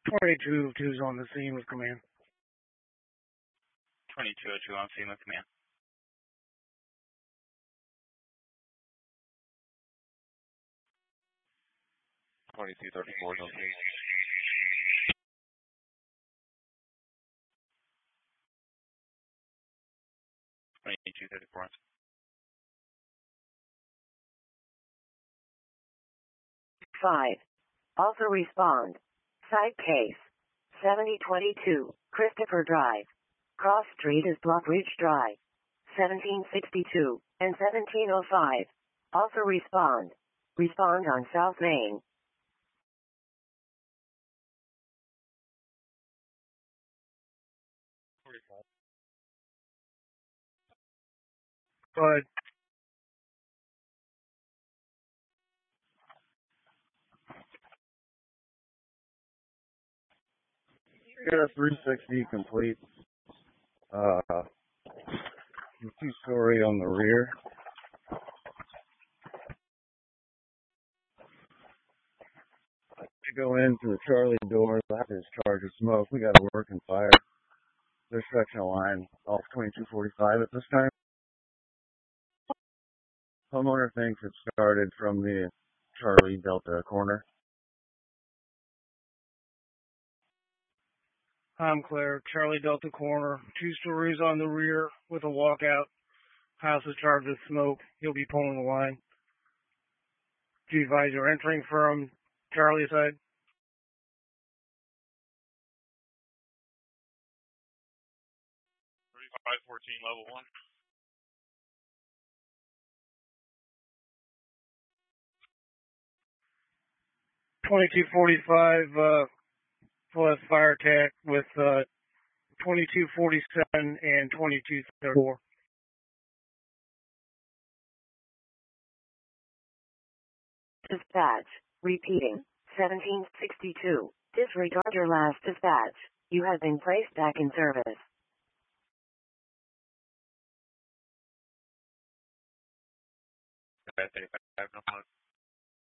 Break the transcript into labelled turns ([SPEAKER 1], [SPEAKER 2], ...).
[SPEAKER 1] 2202's on the scene with command.
[SPEAKER 2] 2202 on scene with command.
[SPEAKER 3] 2234 on scene.
[SPEAKER 2] 2234 on scene.
[SPEAKER 4] 5. Also respond. Side case. 7022, Christopher Drive. Cross Street is Block Ridge Drive. 1762 and 1705. Also respond. Respond on South Main.
[SPEAKER 1] Go ahead.
[SPEAKER 5] Got a 360 complete. 2-story on the rear. To go into the Charlie door, that is charge of smoke. We got a working fire. There's sectional line off 2245 at this time. Homeowner thinks it started from the Charlie Delta corner.
[SPEAKER 1] I'm clear. Charlie Delta corner. 2 stories on the rear with a walkout. House is charged with smoke. He'll be pulling the line. Do you advise you're entering from Charlie's side?
[SPEAKER 3] 3514 level 1.
[SPEAKER 1] 2245 plus fire attack with 2247 and 2234.
[SPEAKER 4] Dispatch. Repeating. 1762. Disregard your last dispatch. You have been placed back in service.
[SPEAKER 2] Okay, 35, no problem.